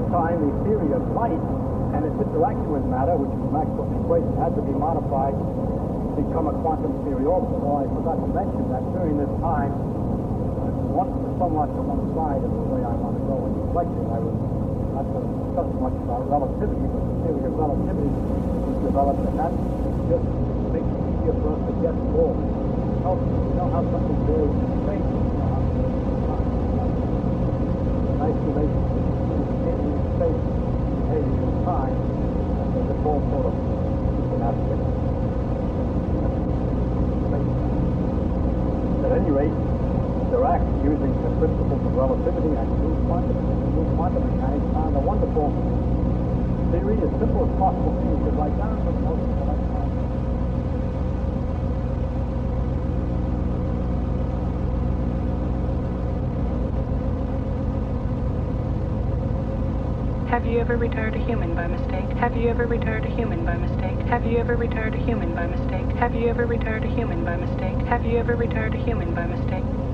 time, the theory of light and its interaction with matter, which is Maxwell's equation, had to be modified to become a quantum theory also. Well, I forgot to mention that during this time, somewhat to one side of the way I want to go in this lecture. I was not going to discuss much about relativity, but the theory of relativity was developed, and that just makes it easier for us to get forward. You know how something varies in space, you know how nice relationship between space behaving in time, and there's a whole sort of different aspects. At any rate, Dirac, using the principles of relativity and new quantum mechanics, found a wonderful theory, as simple as possible thing you could write down for most of the electrons. Have you ever retired a human by mistake? Have you ever retired a human by mistake? Have you ever retired a human by mistake? Have you ever retired a human by mistake? Have you ever retired a human by mistake?